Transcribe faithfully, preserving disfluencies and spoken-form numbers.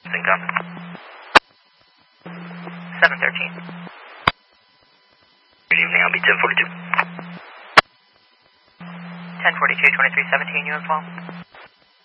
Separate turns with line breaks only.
Income.
seven thirteen.
Good evening, I'll be ten forty-two.
ten forty-two, twenty-three seventeen, you inform?